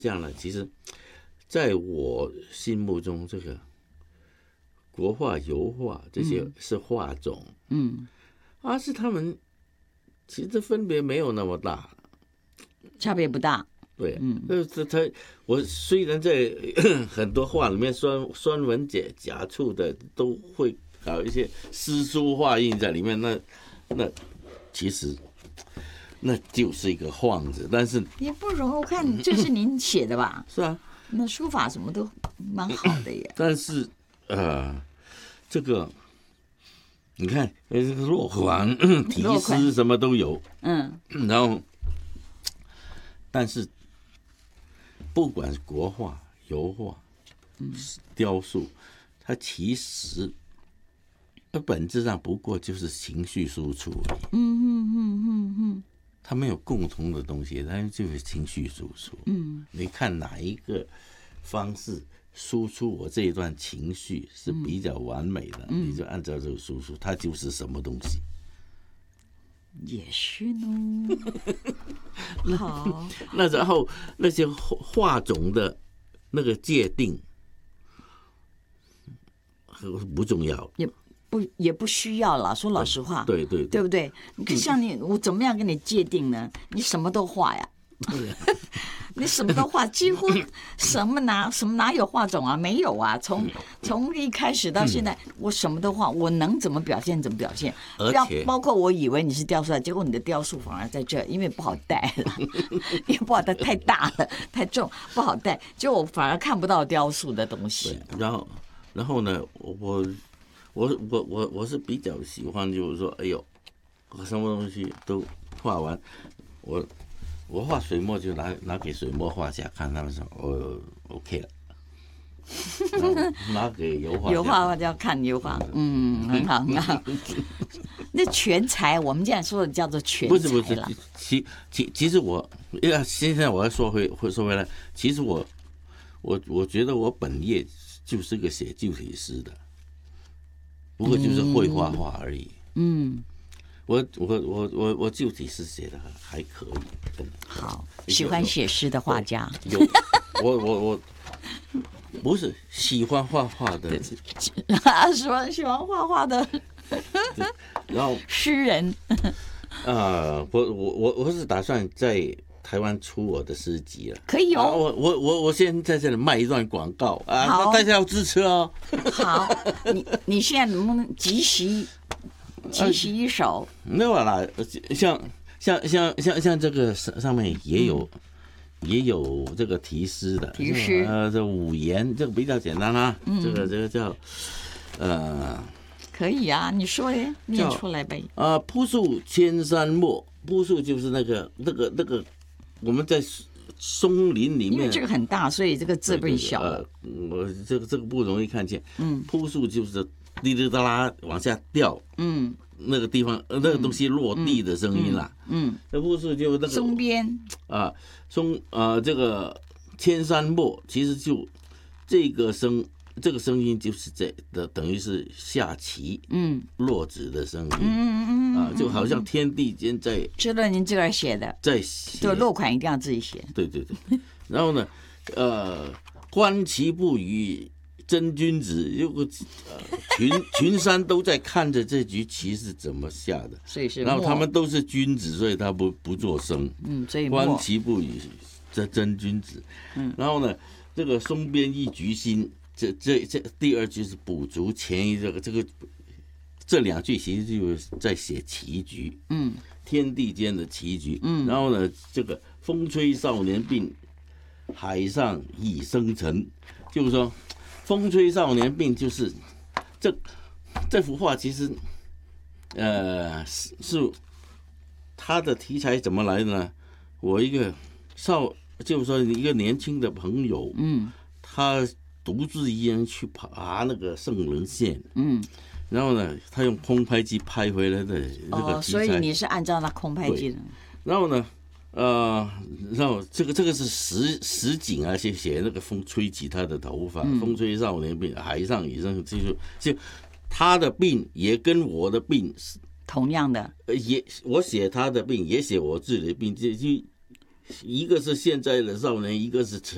这样呢，其实在我心目中，这个国画、油画这些是画种，是他们其实分别没有那么大， 差别不大。 对，我虽然在很多画里面酸文假触的都会搞一些诗书画印在里面，那其实那就是一个晃字，但是也不容易。我看这是您写的吧？ 是啊， 那书法什么都蛮好的耶。 但是这个你看，这个落款、题诗什么都有，然后但是不管是国画、油画、雕塑，它其实本质上不过就是情绪输出而已。它没有共同的东西，它就是情绪输出。你看哪一个方式输出我这一段情绪是比较完美的，你就按照这个输出，它就是什么东西。 也是呢。好， 那然后那些画种的那个界定不重要， 也不需要了。说老实话， 对不对？你看像你，我怎么样跟你界定呢？你什么都画呀。你什么都画，几乎什么哪有画种啊？没有啊！从一开始到现在，我什么都画，我能怎么表现怎么表现。 而且包括我以为你是雕塑，结果你的雕塑反而在这，因为不好带了，因为不好带，太大了，太重，不好带，就我反而看不到雕塑的东西。 然后呢，我是比较喜欢，就是说，哎呦，什么东西都画完，我画水墨就拿给水墨画家看，他们说OK 了。拿给油画家看油画，很好很好。那全才，我们这样说的叫做全才了。不是，其实现在我要说回来，其实我觉得我本业就是个写旧体诗的，不过就是会画画而已。我旧体诗写的还可以，真的。 好，喜欢写诗的画家。 我不是喜欢画画的， 喜欢画画的， 然后诗人。 我是打算在台湾出我的诗集了。 可以哦。 我先在这里卖一段广告啊，大家要支持哦。 好，你现在能不能即席一首？ 没有啦，像这个上面也有这个题诗的， 题诗这五言，这个比较简单啦。这个叫可以啊，你说嘞，念出来呗。 扑朔千山墨，扑朔就是那个我们在松林里面， 因为这个很大，所以这个字变小了。 我这个不容易看见。扑朔就是滴滴答啦往下掉。那个地方那个东西落地的声音啦。那扑朔就那个松边这个千山墨，其实就这个声音就是等于是下棋落子的声音。就好像天地间在。 知道您自个儿写的， 在写， 就落款一定要自己写。 对。然后呢，观棋不语真君子，群山都在看着这局棋是怎么下的， 所以是。 然后他们都是君子，所以他不作声。 所以观棋不语这真君子。然后呢，这个松边一局新，这第二句是补足前一这两句其实就是在写棋局。天地间的棋局。然后呢，这个风吹少年鬓，海上已生尘，就是说。风吹少年鬓就是这幅画，其实是它的题材怎么来的呢？我就是说一个年轻的朋友，他独自一人去爬那个圣人线，然后呢，他用空拍机拍回来的那个题材。 所以你是按照那空拍机的。 然后呢？然后这个是实景啊，写那个风吹起他的头发，风吹少年鬓，海上已生，就他的鬓也跟我的鬓是同样的， 我写他的鬓，也写我自己的鬓，就一个是现在的少年，一个是